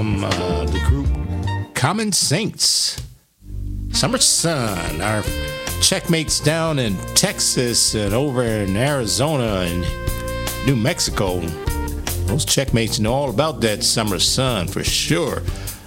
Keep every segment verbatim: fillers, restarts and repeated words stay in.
from uh, the group Common Saints. Summer Sun, our checkmates down in Texas and over in Arizona and New Mexico. Those checkmates know all about that summer sun for sure.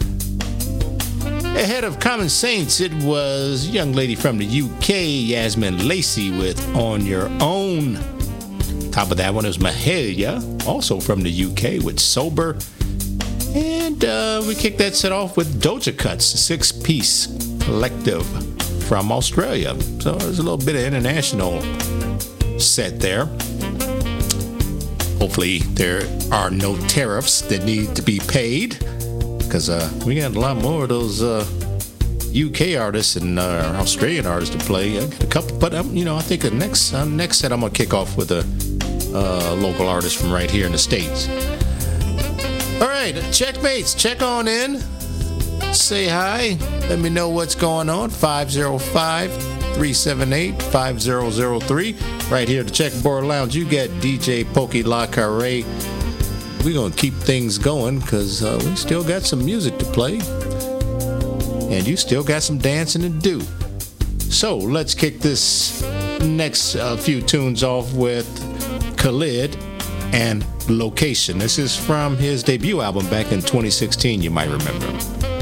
Ahead of Common Saints, it was a young lady from the U K, Yasmin Lacey, with On Your Own. Top of that one is Mahalia, also from the U K, with Sober. And uh, we kicked that set off with Doja Cat's six-piece collective from Australia. So there's a little bit of international set there. Hopefully there are no tariffs that need to be paid, because uh, we got a lot more of those uh, U K artists and uh, Australian artists to play. I got a couple, but um, you know, I think the next uh, next set I'm gonna kick off with a uh, local artist from right here in the States. All right, checkmates, check on in. Say hi. Let me know what's going on. five oh five, three seven eight, five oh oh three. Right here at the Checkerboard Lounge, you get D J Pokey La Carre. We're going to keep things going because uh, we still got some music to play. And you still got some dancing to do. So let's kick this next uh, few tunes off with Khalid and Location. This is from his debut album back in twenty sixteen, you might remember.